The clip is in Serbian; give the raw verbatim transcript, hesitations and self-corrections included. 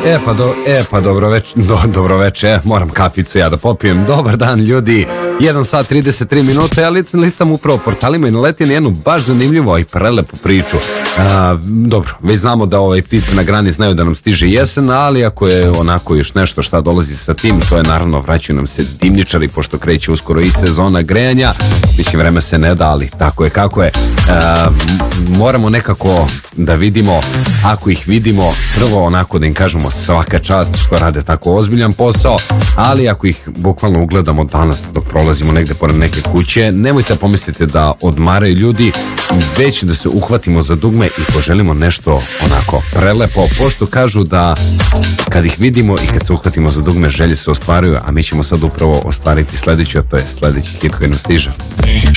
E pa, do, e, pa dobro večer, do, dobro večer, moram kaficu ja da popijem. Dobar dan ljudi, jedan sat trideset tri minuta, ja listam upravo portalima i naletim na jednu baš zanimljivu i prelepu priču. A, dobro, već znamo da ovaj ptice na grani znaju da nam stiže jesen, ali ako je onako još nešto šta dolazi sa tim, to je naravno vraćaju nam se dimnjičari, pošto kreće uskoro i sezona grejanja. Mislim, vreme se ne da, ali tako je kako je. A, moramo nekako da vidimo, ako ih vidimo, prvo onako da im kažemo svaka čast što rade tako ozbiljan posao, ali ako ih bukvalno ugledamo danas dok prolazimo negde pored neke kuće, nemojte pomisliti da odmaraju ljudi, već da se uhvatimo za dugme i poželimo nešto onako prelepo, pošto kažu da kad ih vidimo i kad se uhvatimo za dugme, želje se ostvaruju, a mi ćemo sad upravo ostvariti sledeću, a to je sledeći hit koji nam stiže.